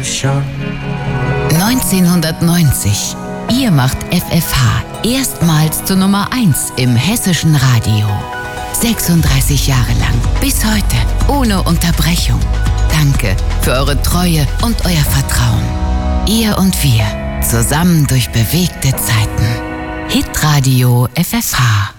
1990. Ihr macht FFH erstmals zur Nummer 1 im hessischen Radio. 36 Jahre lang, bis heute, ohne Unterbrechung. Danke für eure Treue und euer Vertrauen. Ihr und wir, zusammen durch bewegte Zeiten. Hitradio FFH.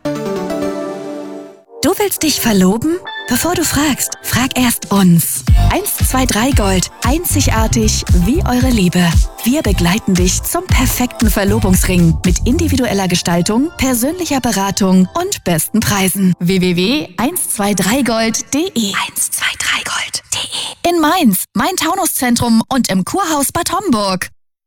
Du willst dich verloben? Bevor du fragst, frag erst uns. 123 Gold. Einzigartig wie eure Liebe. Wir begleiten dich zum perfekten Verlobungsring mit individueller Gestaltung, persönlicher Beratung und besten Preisen. www.123gold.de 123gold.de In Mainz, Main-Taunus-Zentrum und im Kurhaus Bad Homburg.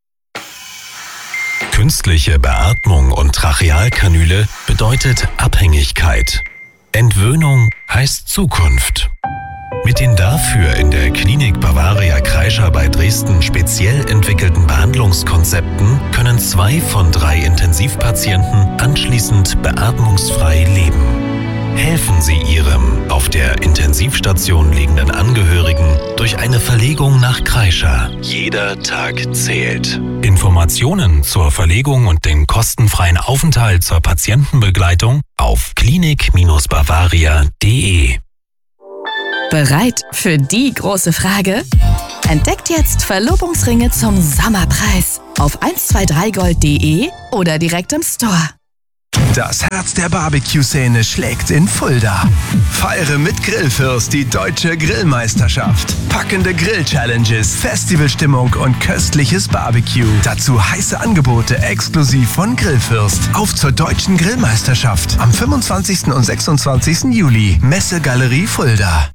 Künstliche Beatmung und Trachealkanüle bedeutet Abhängigkeit. Entwöhnung heißt Zukunft. Mit den dafür in der Klinik Bavaria Kreischer bei Dresden speziell entwickelten Behandlungskonzepten können 2 von 3 Intensivpatienten anschließend beatmungsfrei leben. Helfen Sie Ihrem auf der Intensivstation liegenden Angehörigen durch eine Verlegung nach Kreischer. Jeder Tag zählt. Informationen zur Verlegung und den kostenfreien Aufenthalt zur Patientenbegleitung auf klinik-bavaria.de. Bereit für die große Frage? Entdeckt jetzt Verlobungsringe zum Sommerpreis auf 123gold.de oder direkt im Store. Das Herz der Barbecue-Szene schlägt in Fulda. Feiere mit Grillfürst die deutsche Grillmeisterschaft. Packende Grill-Challenges, Festivalstimmung und köstliches Barbecue. Dazu heiße Angebote exklusiv von Grillfürst. Auf zur deutschen Grillmeisterschaft am 25. und 26. Juli. Messegalerie Fulda.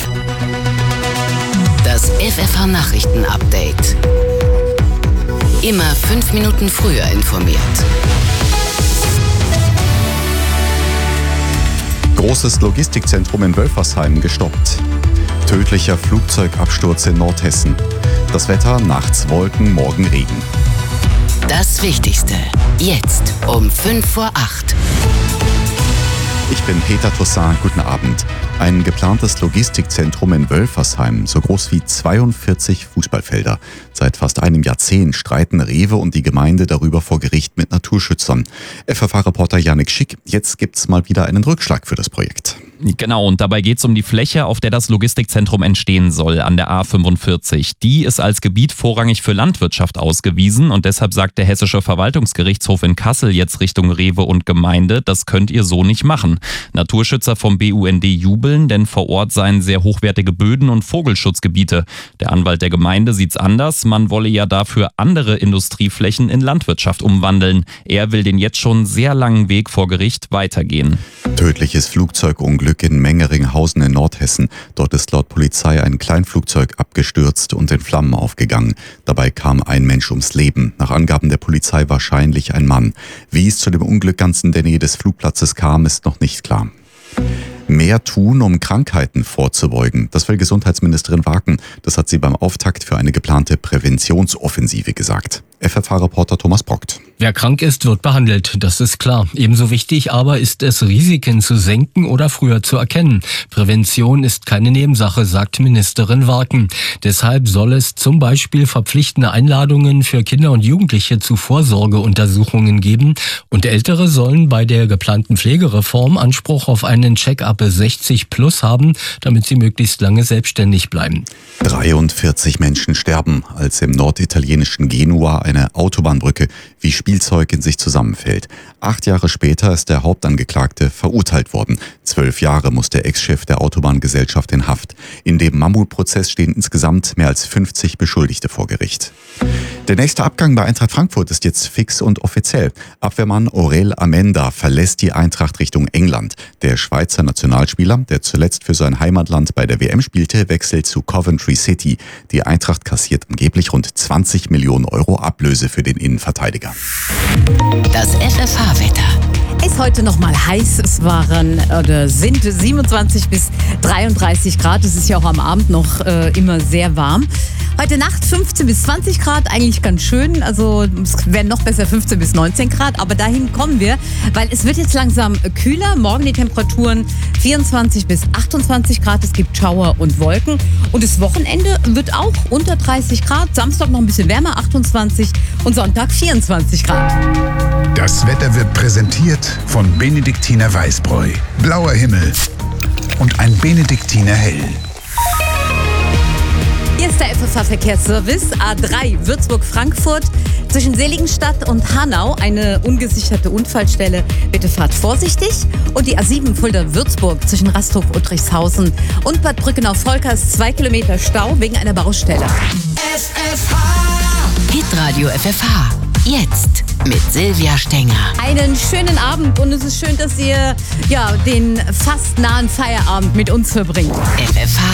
Das FFH-Nachrichten-Update. Immer 5 Minuten früher informiert. Großes Logistikzentrum in Wölfersheim gestoppt. Tödlicher Flugzeugabsturz in Nordhessen. Das Wetter, nachts Wolken, morgen Regen. Das Wichtigste, jetzt um 5 vor 8. Ich bin Peter Toussaint, guten Abend. Ein geplantes Logistikzentrum in Wölfersheim, so groß wie 42 Fußballfelder. Seit fast einem Jahrzehnt streiten Rewe und die Gemeinde darüber vor Gericht mit Naturschützern. FFH-Reporter Yannick Schick, jetzt gibt's mal wieder einen Rückschlag für das Projekt. Genau, und dabei geht es um die Fläche, auf der das Logistikzentrum entstehen soll, an der A45. Die ist als Gebiet vorrangig für Landwirtschaft ausgewiesen und deshalb sagt der Hessische Verwaltungsgerichtshof in Kassel jetzt Richtung Rewe und Gemeinde, das könnt ihr so nicht machen. Naturschützer vom BUND jubeln, denn vor Ort seien sehr hochwertige Böden und Vogelschutzgebiete. Der Anwalt der Gemeinde sieht's anders, man wolle ja dafür andere Industrieflächen in Landwirtschaft umwandeln. Er will den jetzt schon sehr langen Weg vor Gericht weitergehen. Tödliches Flugzeugunglück in Mengeringhausen in Nordhessen. Dort ist laut Polizei ein Kleinflugzeug abgestürzt und in Flammen aufgegangen. Dabei kam ein Mensch ums Leben. Nach Angaben der Polizei wahrscheinlich ein Mann. Wie es zu dem Unglück ganz in der Nähe des Flugplatzes kam, ist noch nicht klar. Mehr tun, um Krankheiten vorzubeugen. Das will Gesundheitsministerin Waken. Das hat sie beim Auftakt für eine geplante Präventionsoffensive gesagt. FFH-Reporter Thomas Brockt. Wer krank ist, wird behandelt, das ist klar. Ebenso wichtig aber ist es, Risiken zu senken oder früher zu erkennen. Prävention ist keine Nebensache, sagt Ministerin Waken. Deshalb soll es zum Beispiel verpflichtende Einladungen für Kinder und Jugendliche zu Vorsorgeuntersuchungen geben. Und Ältere sollen bei der geplanten Pflegereform Anspruch auf einen Check-up 60 plus haben, damit sie möglichst lange selbstständig bleiben. 43 Menschen sterben, als im norditalienischen Genua eine Autobahnbrücke wie Spielzeug in sich zusammenfällt. 8 Jahre später ist der Hauptangeklagte verurteilt worden. 12 Jahre muss der Ex-Chef der Autobahngesellschaft in Haft. In dem Mammutprozess stehen insgesamt mehr als 50 Beschuldigte vor Gericht. Der nächste Abgang bei Eintracht Frankfurt ist jetzt fix und offiziell. Abwehrmann Aurel Amenda verlässt die Eintracht Richtung England. Der Schweizer Nationalspieler, der zuletzt für sein Heimatland bei der WM spielte, wechselt zu Coventry City. Die Eintracht kassiert angeblich rund 20 Millionen Euro Ablöse für den Innenverteidiger. Das FFH-Wetter. Ist heute noch mal heiß. Es sind 27 bis 33 Grad. Es ist ja auch am Abend noch immer sehr warm. Heute Nacht 15 bis 20 Grad, eigentlich ganz schön. Also es wären noch besser 15 bis 19 Grad, aber dahin kommen wir, weil es wird jetzt langsam kühler. Morgen die Temperaturen 24 bis 28 Grad, es gibt Schauer und Wolken. Und das Wochenende wird auch unter 30 Grad. Samstag noch ein bisschen wärmer, 28 und Sonntag 24 Grad. Das Wetter wird präsentiert von Benediktiner Weißbräu. Blauer Himmel und ein Benediktiner Hell. Hier ist der FFH-Verkehrsservice. A3 Würzburg-Frankfurt zwischen Seligenstadt und Hanau. Eine ungesicherte Unfallstelle. Bitte fahrt vorsichtig. Und die A7 Fulda-Würzburg zwischen Rasthof-Uttrichshausen und Bad Brückenau-Volkers 2 Kilometer Stau wegen einer Baustelle. FFH. Hitradio FFH. Jetzt mit Silvia Stenger. Einen schönen Abend und es ist schön, dass ihr den fast nahen Feierabend mit uns verbringt. FFH